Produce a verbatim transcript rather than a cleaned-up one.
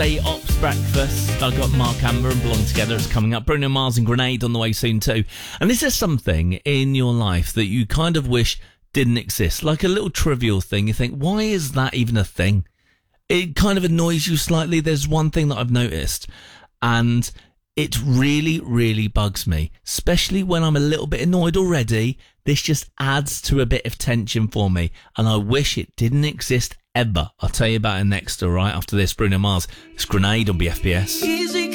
Day Ops Breakfast. I've got Mark Amber and Belong Together. It's coming up. Bruno Mars and Grenade on the way soon too. And is there something in your life that you kind of wish didn't exist? Like a little trivial thing. You think, why is that even a thing? It kind of annoys you slightly. There's one thing that I've noticed, and it really, really bugs me, especially when I'm a little bit annoyed already. This just adds to a bit of tension for me, and I wish it didn't exist ever. I'll tell you about it next, all right? After this, Bruno Mars. It's Grenade on B F B S. Easy.